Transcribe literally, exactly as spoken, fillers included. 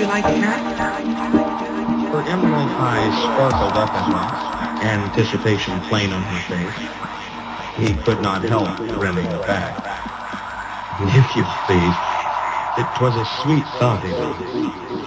you like that? Her emerald eyes sparkled up at him, anticipation plain on her face. He could not help grinning back. If you please, it was a sweet thought, Elise.